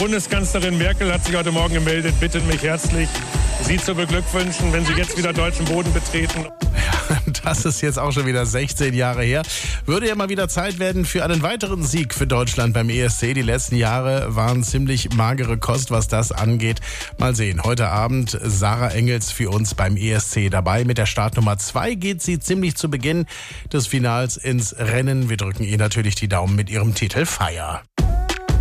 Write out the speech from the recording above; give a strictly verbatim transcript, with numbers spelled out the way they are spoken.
Bundeskanzlerin Merkel hat sich heute Morgen gemeldet, bittet mich herzlich, Sie zu beglückwünschen, wenn Sie jetzt wieder deutschen Boden betreten. Das ist jetzt auch schon wieder sechzehn Jahre her. Würde ja mal wieder Zeit werden für einen weiteren Sieg für Deutschland beim E S C. Die letzten Jahre waren ziemlich magere Kost, was das angeht. Mal sehen, heute Abend Sarah Engels für uns beim E S C dabei. Mit der Startnummer zwei geht sie ziemlich zu Beginn des Finals ins Rennen. Wir drücken ihr natürlich die Daumen mit ihrem Titel Fire.